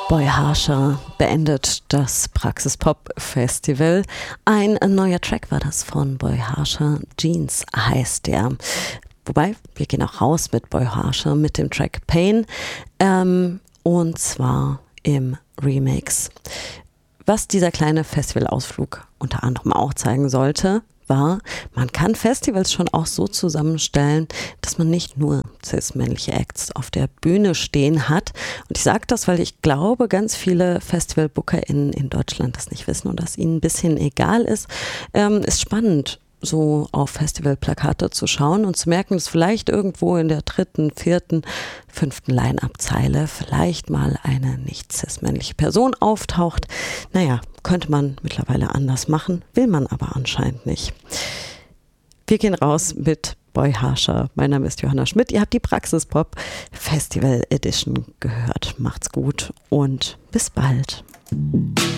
Boy Harsher beendet das Praxis Pop Festival. Ein neuer Track war das von Boy Harsher, Jeans heißt der. Wobei, wir gehen auch raus mit Boy Harsher mit dem Track Pain und zwar im Remix. Was dieser kleine Festivalausflug unter anderem auch zeigen sollte, war, man kann Festivals schon auch so zusammenstellen, dass man nicht nur cis-männliche Acts auf der Bühne stehen hat. Und ich sage das, weil ich glaube, ganz viele FestivalbookerInnen in Deutschland das nicht wissen und dass ihnen ein bisschen egal ist. Ist spannend, so auf Festivalplakate zu schauen und zu merken, dass vielleicht irgendwo in der 3., 4., 5. Line-Up-Zeile vielleicht mal eine nicht cis-männliche Person auftaucht. Naja, könnte man mittlerweile anders machen, will man aber anscheinend nicht. Wir gehen raus mit Boy Harsher. Mein Name ist Johanna Schmidt. Ihr habt die Praxis Pop Festival Edition gehört. Macht's gut und bis bald.